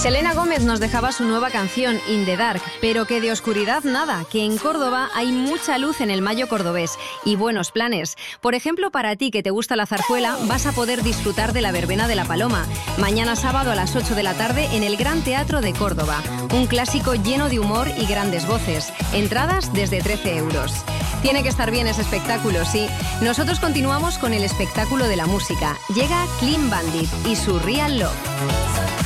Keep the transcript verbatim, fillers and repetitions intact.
Selena Gómez nos dejaba su nueva canción, In the Dark, pero que de oscuridad nada, que en Córdoba hay mucha luz en el Mayo cordobés y buenos planes. Por ejemplo, para ti que te gusta la zarzuela, vas a poder disfrutar de la verbena de la Paloma, mañana sábado a las ocho de la tarde en el Gran Teatro de Córdoba. Un clásico lleno de humor y grandes voces. Entradas desde trece euros. Tiene que estar bien ese espectáculo, sí. Nosotros continuamos con el espectáculo de la música. Llega Clean Bandit y su Real Love.